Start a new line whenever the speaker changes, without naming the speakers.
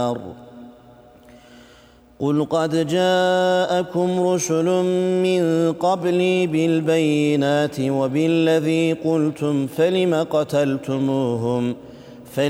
قل قد جاءكم رسل من قبلي بالبينات وبالذي قلتم فلم قتلتموهم